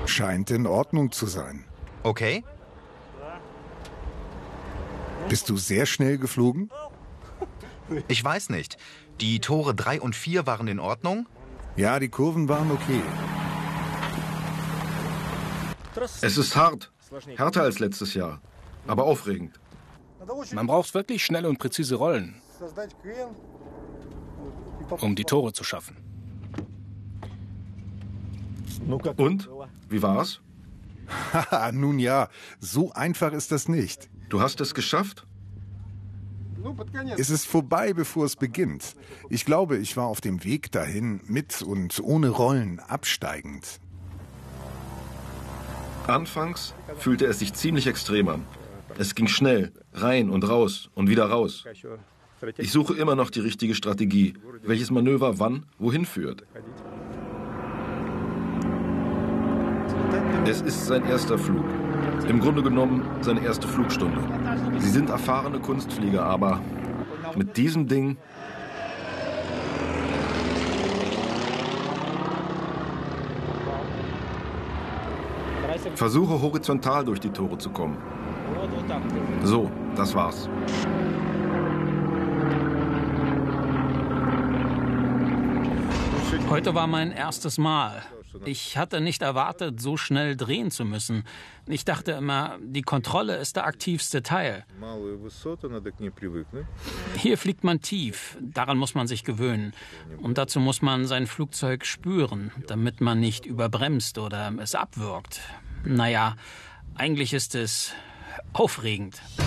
Scheint in Ordnung zu sein. Okay. Bist du sehr schnell geflogen? Ich weiß nicht. Die Tore 3 und 4 waren in Ordnung? Ja, die Kurven waren okay. Es ist hart. Härter als letztes Jahr. Aber aufregend. Man braucht wirklich schnelle und präzise Rollen, um die Tore zu schaffen. Und? Wie war's? Haha, nun ja, so einfach ist das nicht. Du hast es geschafft? Es ist vorbei, bevor es beginnt. Ich glaube, ich war auf dem Weg dahin, mit und ohne Rollen, absteigend. Anfangs fühlte es sich ziemlich extrem an. Es ging schnell, rein und raus und wieder raus. Ich suche immer noch die richtige Strategie, welches Manöver wann, wohin führt. Es ist sein erster Flug. Im Grunde genommen seine erste Flugstunde. Sie sind erfahrene Kunstflieger, aber mit diesem Ding... Versuche horizontal durch die Tore zu kommen. So, das war's. Heute war mein erstes Mal. Ich hatte nicht erwartet, so schnell drehen zu müssen. Ich dachte immer, die Kontrolle ist der aktivste Teil. Hier fliegt man tief, daran muss man sich gewöhnen. Und dazu muss man sein Flugzeug spüren, damit man nicht überbremst oder es abwürgt. Naja, eigentlich ist es aufregend.